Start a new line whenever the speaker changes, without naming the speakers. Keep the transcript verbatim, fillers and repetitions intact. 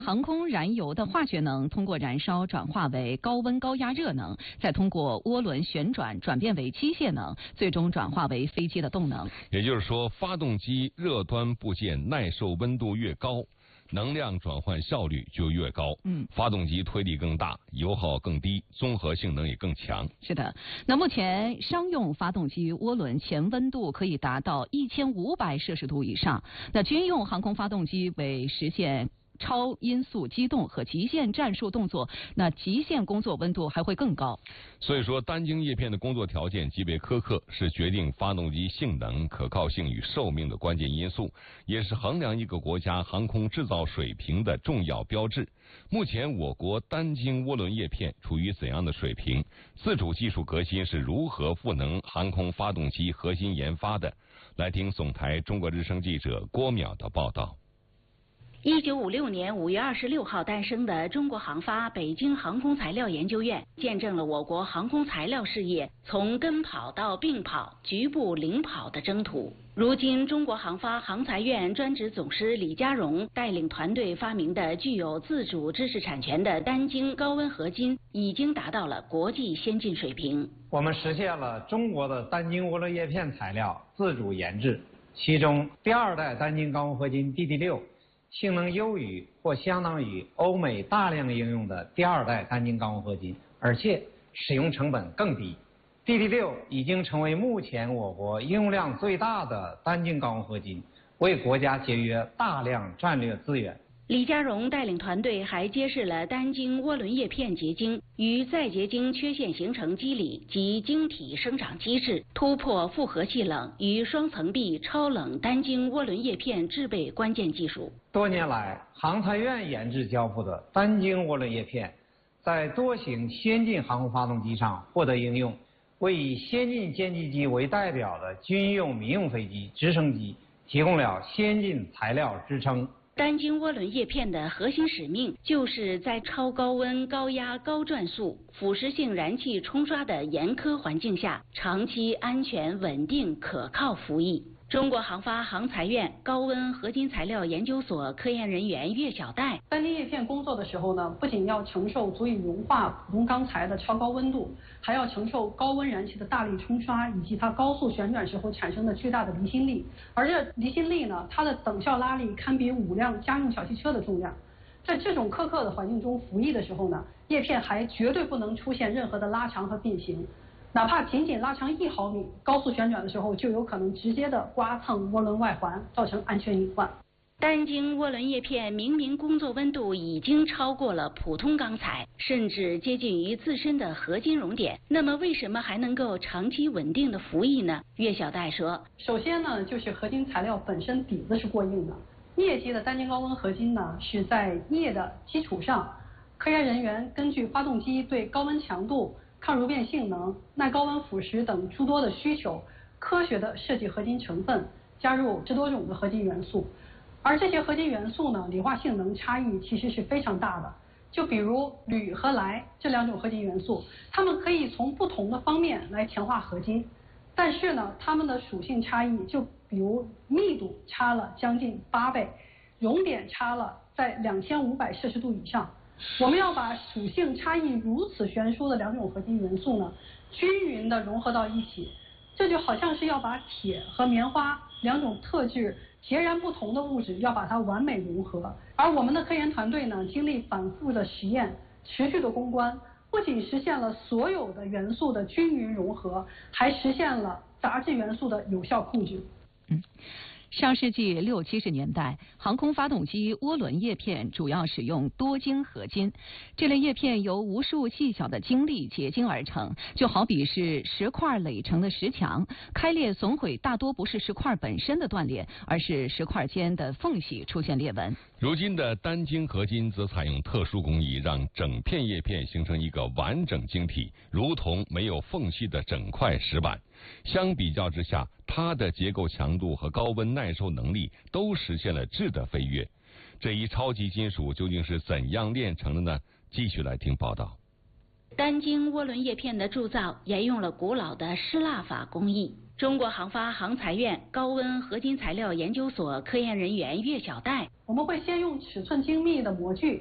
航空燃油的化学能通过燃烧转化为高温高压热能，再通过涡轮旋转转变为机械能，最终转化为飞机的动能。
也就是说，发动机热端部件耐受温度越高，能量转换效率就越高，嗯，发动机推力更大，油耗更低，综合性能也更强。
是的，那目前商用发动机涡轮前温度可以达到一千五百摄氏度以上，那军用航空发动机为实现超音速机动和极限战术动作，那极限工作温度还会更高。
所以说，单晶叶片的工作条件极为苛刻，是决定发动机性能、可靠性与寿命的关键因素，也是衡量一个国家航空制造水平的重要标志。目前我国单晶涡轮叶片处于怎样的水平？自主技术革新是如何赋能航空发动机核心研发的？来听总台中国之声记者郭淼的报道。
一九五六年五月二十六号诞生的中国航发北京航空材料研究院，见证了我国航空材料事业从跟跑到并跑、局部领跑的征途。如今，中国航发航材院专职总师李家荣带领团队发明的具有自主知识产权的单晶高温合金，已经达到了国际先进水平。
我们实现了中国的单晶涡轮叶片材料自主研制，其中第二代单晶高温合金 D D 六。性能优于或相当于欧美大量应用的第二代单晶高温合金，而且使用成本更低。D D 六已经成为目前我国应用量最大的单晶高温合金，为国家节约大量战略资源。
李家荣带领团队还揭示了单晶涡轮叶片结晶与再结晶缺陷形成机理及晶体生长机制，突破复合气冷与双层壁超冷单晶涡轮叶片制备关键技术。
多年来，航材院研制交付的单晶涡轮叶片，在多型先进航空发动机上获得应用，为以先进歼击机为代表的军用、民用飞机、直升机提供了先进材料支撑。
单晶涡轮叶片的核心使命，就是在超高温、高压、高转速、腐蚀性燃气冲刷的严苛环境下，长期安全、稳定、可靠服役。中国航发航材院高温合金材料研究所科研人员岳小戴，
单晶叶片工作的时候呢，不仅要承受足以融化普通钢材的超高温度，还要承受高温燃气的大力冲刷，以及它高速旋转时候产生的巨大的离心力。而这离心力呢，它的等效拉力堪比五辆家用小汽车的重量。在这种苛刻的环境中服役的时候呢，叶片还绝对不能出现任何的拉长和变形。哪怕仅仅拉长一毫米，高速旋转的时候就有可能直接的刮蹭涡轮外环，造成安全隐患。
单晶涡轮叶片明明工作温度已经超过了普通钢材，甚至接近于自身的合金熔点，那么为什么还能够长期稳定的服役呢？岳小戴说，
首先呢，就是合金材料本身底子是过硬的，镍基的单晶高温合金呢，是在镍的基础上，科研人员根据发动机对高温强度、抗熔变性能、耐高温腐蚀等诸多的需求，科学的设计合金成分，加入这多种的合金元素。而这些合金元素呢，理化性能差异其实是非常大的。就比如铝和锒这两种合金元素，它们可以从不同的方面来强化合金，但是呢，它们的属性差异，就比如密度差了将近八倍，熔点差了在两千五百摄氏度以上。我们要把属性差异如此悬殊的两种合金元素呢，均匀的融合到一起，这就好像是要把铁和棉花两种特质截然不同的物质，要把它完美融合。而我们的科研团队呢，经历反复的实验，持续的攻关，不仅实现了所有的元素的均匀融合，还实现了杂质元素的有效控制。
嗯。上世纪六七十年代，航空发动机涡轮叶片主要使用多晶合金。这类叶片由无数细小的晶粒结晶而成，就好比是石块垒成的石墙。开裂损毁大多不是石块本身的断裂，而是石块间的缝隙出现裂纹。
如今的单晶合金则采用特殊工艺，让整片叶片形成一个完整晶体，如同没有缝隙的整块石板。相比较之下，它的结构强度和高温耐受能力都实现了质的飞跃。这一超级金属究竟是怎样炼成的呢？继续来听报道。
单晶涡轮叶片的铸造沿用了古老的失蜡法工艺。 中国航发航材院高温合金材料研究所科研人员岳晓岱，
我们会先用尺寸精密的模具